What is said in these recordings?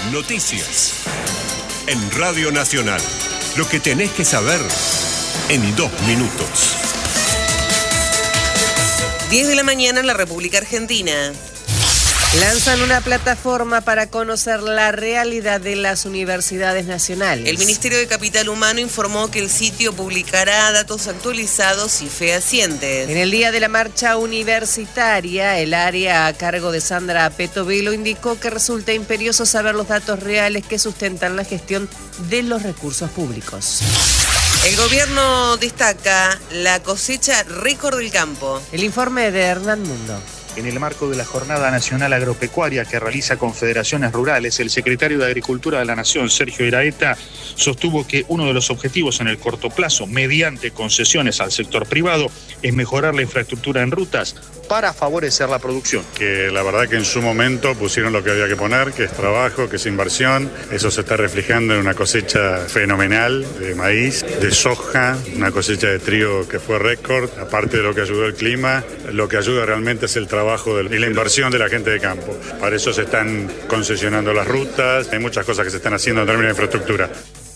Noticias. En Radio Nacional. Lo que tenés que saber en 2 minutos. 10 de la mañana en la República Argentina. Lanzan una plataforma para conocer la realidad de las universidades nacionales. El Ministerio de Capital Humano informó que el sitio publicará datos actualizados y fehacientes. En el día de la marcha universitaria, el área a cargo de Sandra Petovelo indicó que resulta imperioso saber los datos reales que sustentan la gestión de los recursos públicos. El gobierno destaca la cosecha récord del campo. El informe de Hernán Mundo. En el marco de la Jornada Nacional Agropecuaria que realiza Confederaciones Rurales, el secretario de Agricultura de la Nación, Sergio Iraeta, sostuvo que uno de los objetivos en el corto plazo, mediante concesiones al sector privado, es mejorar la infraestructura en rutas para favorecer la producción. Que la verdad que en su momento pusieron lo que había que poner, que es trabajo, que es inversión. Eso se está reflejando en una cosecha fenomenal de maíz, de soja, una cosecha de trigo que fue récord. Aparte de lo que ayudó el clima, lo que ayuda realmente es el trabajo y la inversión de la gente de campo. Para eso se están concesionando las rutas, hay muchas cosas que se están haciendo en términos de infraestructura.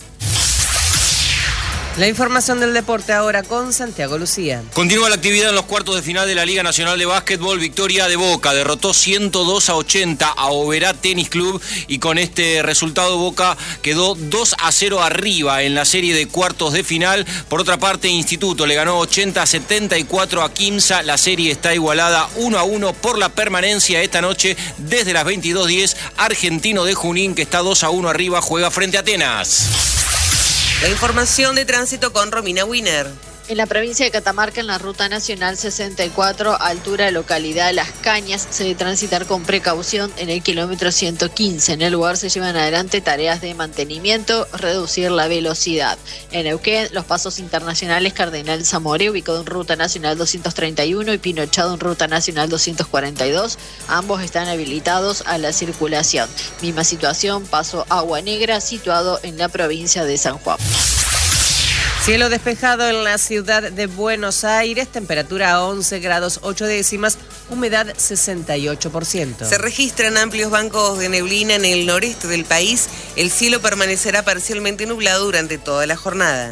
La información del deporte ahora con Santiago Lucía. Continúa la actividad en los cuartos de final de la Liga Nacional de Básquetbol. Victoria de Boca, derrotó 102-80 a Oberá Tenis Club y con este resultado Boca quedó 2-0 arriba en la serie de cuartos de final. Por otra parte, Instituto le ganó 80-74 a Quimsa. La serie está igualada 1-1 por la permanencia esta noche desde las 22:10. Argentino de Junín, que está 2-1 arriba, juega frente a Atenas. La información de tránsito con Romina Wiener. En la provincia de Catamarca, en la Ruta Nacional 64, altura de localidad Las Cañas, se debe transitar con precaución en el kilómetro 115. En el lugar se llevan adelante tareas de mantenimiento, reducir la velocidad. En Neuquén, los pasos internacionales Cardenal Zamoré, ubicado en Ruta Nacional 231, y Pinochado en Ruta Nacional 242, ambos están habilitados a la circulación. Misma situación, paso Agua Negra, situado en la provincia de San Juan. Cielo despejado en la ciudad de Buenos Aires, temperatura 11 grados 8 décimas, humedad 68%. Se registran amplios bancos de neblina en el noreste del país. El cielo permanecerá parcialmente nublado durante toda la jornada.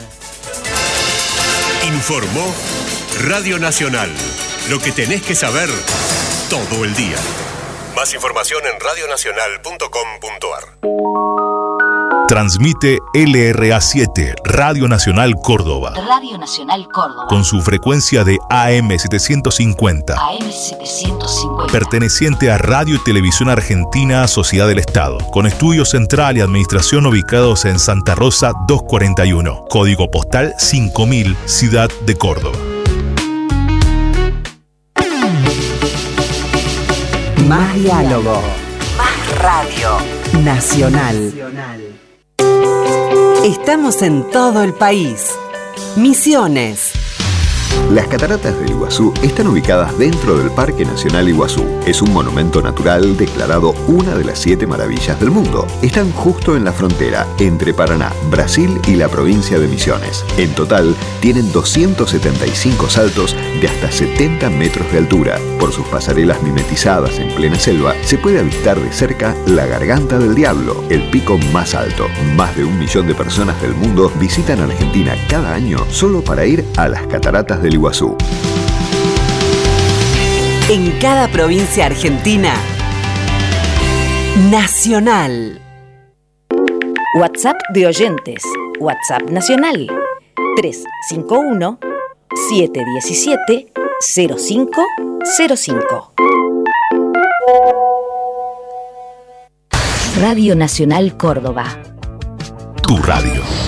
Informó Radio Nacional. Lo que tenés que saber todo el día. Más información en radionacional.com.ar. Transmite LRA7, Radio Nacional Córdoba. Radio Nacional Córdoba. Con su frecuencia de AM750. AM750. Perteneciente a Radio y Televisión Argentina, Sociedad del Estado. Con estudio central y administración ubicados en Santa Rosa 241. Código postal 5000, Ciudad de Córdoba. Más diálogo. Más radio. Nacional. Estamos en todo el país. Misiones. Las cataratas del Iguazú están ubicadas dentro del Parque Nacional Iguazú. Es un monumento natural declarado una de las 7 maravillas del mundo. Están justo en la frontera entre Paraná, Brasil y la provincia de Misiones. En total, tienen 275 saltos de hasta 70 metros de altura. Por sus pasarelas mimetizadas en plena selva, se puede avistar de cerca la Garganta del Diablo, el pico más alto. Más de 1 millón de personas del mundo visitan Argentina cada año solo para ir a las cataratas del Iguazú. En cada provincia argentina, Nacional. WhatsApp de oyentes. WhatsApp nacional. 351-717-0505. Radio Nacional Córdoba. Tu radio.